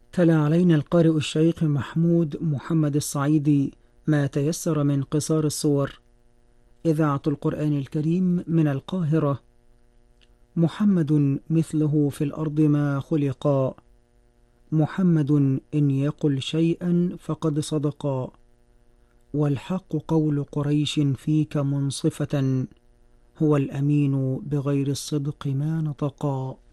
تلا علينا القارئ الشيخ محمود محمد الصعيدي ما تيسر من قصار الصور. إذاعة القرآن الكريم من القاهرة. محمد مثله في الأرض ما خلقا. محمد إن يقل شيئا فقد صدقا. والحق قول قريش فيك منصفة. هو الأمين بغير الصدق ما نطقا.